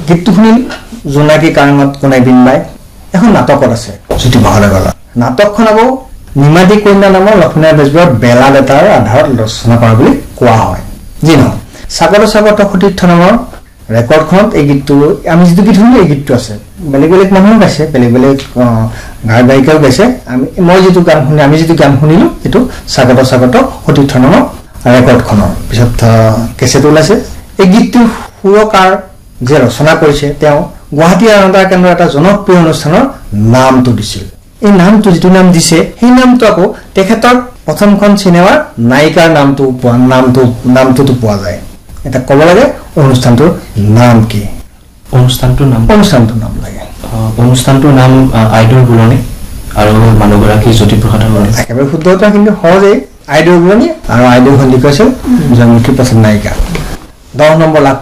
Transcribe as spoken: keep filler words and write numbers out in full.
গীতটো শুনি জোনাকী কাৰণত কোনাই বিন বাই এখন নাটকত আছে জ্যোতি মহলে গলা নাটকখন আকৌ নিমাতী কন্যা নামৰ লক্ষ্মীনাথ বেজবৰুৱাৰ বেলা বেতাৰ আধাৰত ৰচনা কৰা বুলি কোৱা হয় যি নহয় স্বাগত স্বাগত সতীৰ্থ নামৰ ৰেকৰ্ডখনত এই গীতটো আমি যিটো গীত শুনিলো এই গীতটো আছে বেলেগ বেলেগ মানুহ গাইছে বেলেগ বেলেগ গায়ক গায়িকাও গাইছে আমি মই যিটো গান শুনি আমি যিটো গান শুনিলো এইটো স্বাগত স্বাগত সতীৰ্থ নামৰ ৰেকৰ্ডখনৰ পিছত কেছেট ওলাইছে এই গীতটোৰ সুৰকাৰ যে ৰচনা কৰিছে তেওঁ গুৱাহাটী আনন্দ কেন্দ্ৰৰ এটা জনপ্ৰিয় অনুষ্ঠানৰ নামটো দিছিল এই নামটো যিটো নাম দিছে সেই নামটো আকৌ তেখেতৰ প্ৰথমখন চিনেমাৰ নায়িকাৰ নামটো নামটো নামটোতো পোৱা যায় এটা ক'ব লাগে অনুষ্ঠানটোৰ নাম কি অনুষ্ঠানটোৰ নাম অনুষ্ঠানটোৰ নাম লাগে অনুষ্ঠানটোৰ নাম আইডল বুলনি আৰু মানুহগৰাকী জ্যোতিপ্ৰসাদ আগৰৱালা একেবাৰে শুদ্ধতা কিন্তু সহজেই আইডল বুলনি আৰু আইডল সন্দিকৈ আছিল জয়মুখী প্ৰসাদ নায়িকা দহ নম্বৰ লাখ